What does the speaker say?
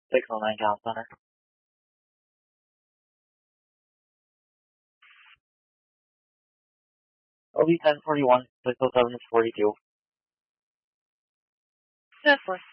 609 Town Center. OB 1041, 607 is 42. 10-4.